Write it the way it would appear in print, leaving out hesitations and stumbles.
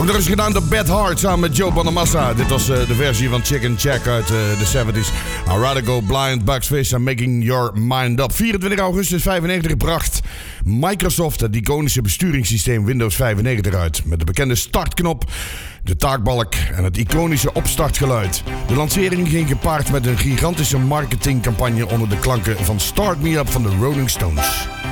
Ook nog eens gedaan door Bad Heart samen met Joe Bonamassa. Dit was de versie van Chicken Shack uit de 70s. I'd rather go blind, Bugs Fizz and Making Your Mind Up. 24 augustus 95 bracht Microsoft het iconische besturingssysteem Windows 95 uit. Met de bekende startknop, de taakbalk en het iconische opstartgeluid. De lancering ging gepaard met een gigantische marketingcampagne onder de klanken van Start Me Up van de Rolling Stones.